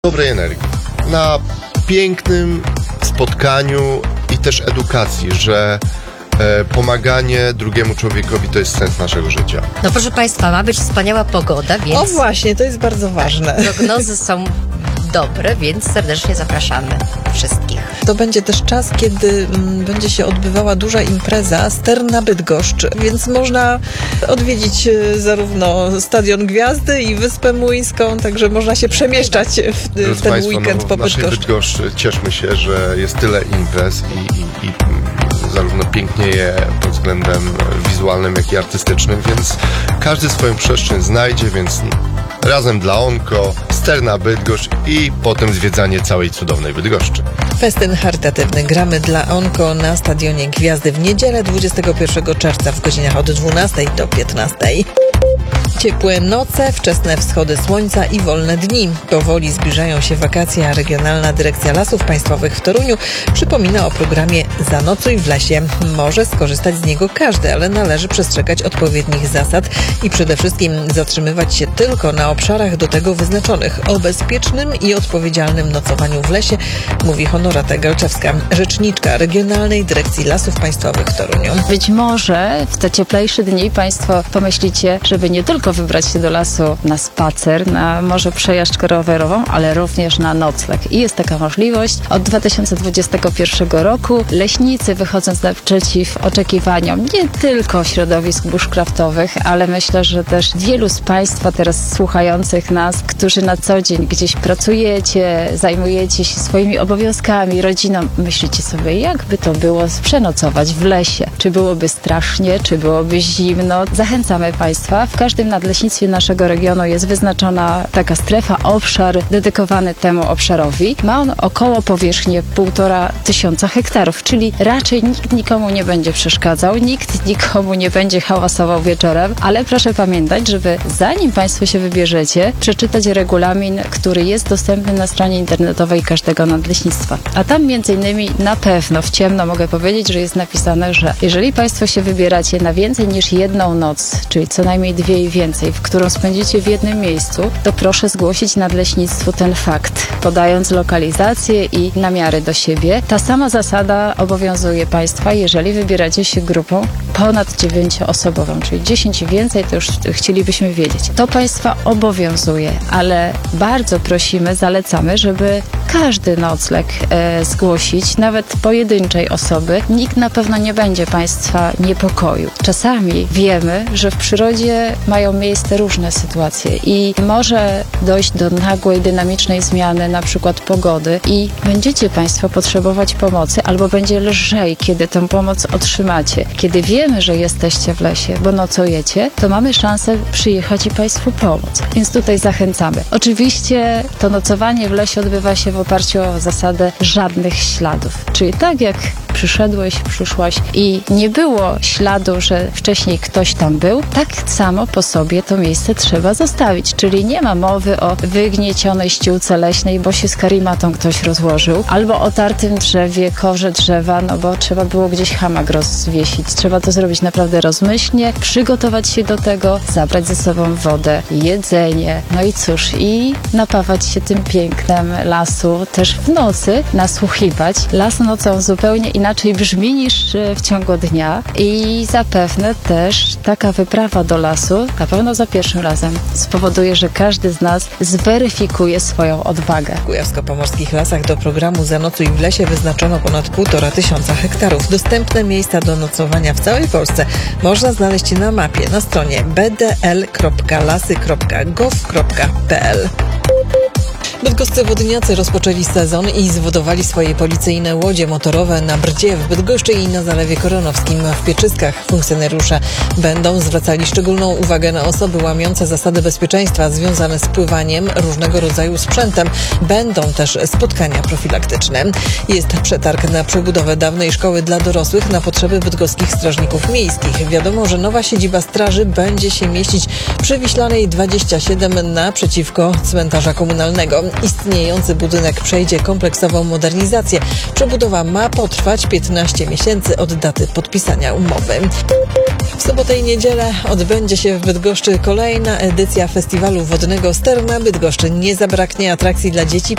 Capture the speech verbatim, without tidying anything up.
dobrej energii, na pięknym spotkaniu i też edukacji, że e, pomaganie drugiemu człowiekowi to jest sens naszego życia. No proszę Państwa, ma być wspaniała pogoda, więc... O właśnie, to jest bardzo ważne. Prognozy są dobre, więc serdecznie zapraszamy wszystkich. To będzie też czas, kiedy m, będzie się odbywała duża impreza Sterna Bydgoszcz, więc można odwiedzić e, zarówno Stadion Gwiazdy i Wyspę Młyńską, także można się przemieszczać w, w ten Państwa, weekend no, po w naszej Bydgoszczy. Bydgoszczy cieszmy się, że jest tyle imprez i, i, i zarówno pięknieje pod względem wizualnym, jak i artystycznym, więc każdy swoją przestrzeń znajdzie, więc razem dla Onko, Sterna Bydgoszcz i potem zwiedzanie całej cudownej Bydgoszczy. Festyn charytatywny Gramy dla Onko na Stadionie Gwiazdy w niedzielę dwudziestego pierwszego czerwca w godzinach od dwunastej do piętnastej. Ciepłe noce, wczesne wschody słońca i wolne dni. Powoli zbliżają się wakacje, a Regionalna Dyrekcja Lasów Państwowych w Toruniu przypomina o programie Zanocuj w lesie. Może skorzystać z niego każdy, ale należy przestrzegać odpowiednich zasad i przede wszystkim zatrzymywać się tylko na obszarach do tego wyznaczonych. O bezpiecznym i odpowiedzialnym nocowaniu w lesie mówi Honorata Galczewska, rzeczniczka Regionalnej Dyrekcji Lasów Państwowych w Toruniu. Być może w te cieplejsze dni Państwo pomyślicie, żeby nie tylko wybrać się do lasu na spacer, na może przejażdżkę rowerową, ale również na nocleg. I jest taka możliwość. Od dwa tysiące dwudziestego pierwszego roku leśnicy, wychodząc naprzeciw oczekiwaniom nie tylko środowisk bushcraftowych, ale myślę, że też wielu z Państwa teraz słuchających nas, którzy na co dzień gdzieś pracujecie, zajmujecie się swoimi obowiązkami, rodziną, myślicie sobie, jakby to było przenocować w lesie. Czy byłoby strasznie, czy byłoby zimno? Zachęcamy Państwa. W każdym nadleśnictwie naszego regionu jest wyznaczona taka strefa, obszar dedykowany temu obszarowi. Ma on około powierzchnię półtora tysiąca hektarów, czyli raczej nikt nikomu nie będzie przeszkadzał, nikt nikomu nie będzie hałasował wieczorem, ale proszę pamiętać, żeby zanim Państwo się wybierzecie, przeczytać regulamin, który jest dostępny na stronie internetowej każdego nadleśnictwa. A tam między innymi na pewno w ciemno mogę powiedzieć, że jest napisane, że jeżeli Państwo się wybieracie na więcej niż jedną noc, czyli co najmniej dwie i więcej, w którą spędzicie w jednym miejscu, to proszę zgłosić nadleśnictwu ten fakt, podając lokalizację i namiary do siebie. Ta sama zasada obowiązuje Państwa, jeżeli wybieracie się grupą ponad dziewięcioosobową, czyli dziesięć i więcej, to już chcielibyśmy wiedzieć. To Państwa obowiązuje, ale bardzo prosimy, zalecamy, żeby każdy nocleg e, zgłosić, nawet pojedynczej osoby. Nikt na pewno nie będzie Państwa niepokoił. Czasami wiemy, że w przyrodzie mają miejsce różne sytuacje i może dojść do nagłej, dynamicznej zmiany, na przykład pogody i będziecie Państwo potrzebować pomocy albo będzie lżej, kiedy tę pomoc otrzymacie. Kiedy wiemy, że jesteście w lesie, bo nocujecie, to mamy szansę przyjechać i Państwu pomóc. Więc tutaj zachęcamy. Oczywiście to nocowanie w lesie odbywa się w oparciu o zasadę żadnych śladów. Czyli tak jak przyszedłeś, przyszłaś i nie było śladu, że wcześniej ktoś tam był, tak samo po sobie to miejsce trzeba zostawić. Czyli nie ma mowy o wygniecionej ściółce leśnej, bo się z karimatą ktoś rozłożył, albo o tartym drzewie, korze drzewa, no bo trzeba było gdzieś hamak rozwiesić. Trzeba to zrobić naprawdę rozmyślnie, przygotować się do tego, zabrać ze sobą wodę, jedzenie, no i cóż, i napawać się tym pięknem lasu też w nocy, nasłuchiwać. Las nocą zupełnie inaczej brzmi niż w ciągu dnia i zapewne też taka wyprawa do lasu, na pewno za pierwszym razem, spowoduje, że każdy z nas zweryfikuje swoją odwagę. W Kujawsko-Pomorskich Lasach do programu Zanocuj w lesie wyznaczono ponad półtora tysiąca hektarów. Dostępne miejsca do nocowania w całej Polsce można znaleźć na mapie na stronie b d l kropka lasy kropka gov kropka p l. Bydgoscy wodniacy rozpoczęli sezon i zwodowali swoje policyjne łodzie motorowe na Brdzie, w Bydgoszczy i na Zalewie Koronowskim. W Pieczyskach funkcjonariusze będą zwracali szczególną uwagę na osoby łamiące zasady bezpieczeństwa związane z pływaniem, różnego rodzaju sprzętem. Będą też spotkania profilaktyczne. Jest przetarg na przebudowę dawnej szkoły dla dorosłych na potrzeby bydgoskich strażników miejskich. Wiadomo, że nowa siedziba straży będzie się mieścić przy Wiślanej dwadzieścia siedem naprzeciwko cmentarza komunalnego. Istniejący budynek przejdzie kompleksową modernizację. Przebudowa ma potrwać piętnaście miesięcy od daty podpisania umowy. W sobotę i niedzielę odbędzie się w Bydgoszczy kolejna edycja festiwalu wodnego Sterna Bydgoszczy. Nie zabraknie atrakcji dla dzieci,